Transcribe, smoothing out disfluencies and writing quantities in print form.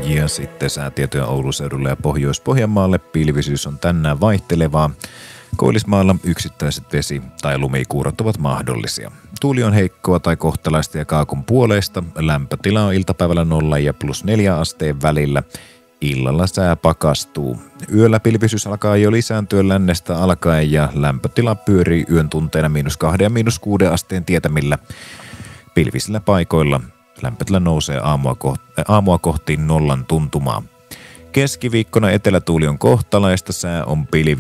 Ja sitten säätietoja Oulun seudulle ja Pohjois-Pohjanmaalle. Pilvisyys on tänään vaihtelevaa. Koillismaalla yksittäiset vesi- tai lumikuurot ovat mahdollisia. Tuuli on heikkoa tai kohtalaista ja kaakon puoleista. Lämpötila on iltapäivällä 0 ja +4 asteen välillä. Illalla sää pakastuu. Yöllä pilvisyys alkaa jo lisääntyä lännestä alkaen ja lämpötila pyörii yön tunteina -2 ja -6 asteen tietämillä. Pilvisillä paikoilla lämpötila nousee aamua kohti 0 tuntumaa. Keskiviikkona etelätuuli on kohtalaista, sää on pilvi.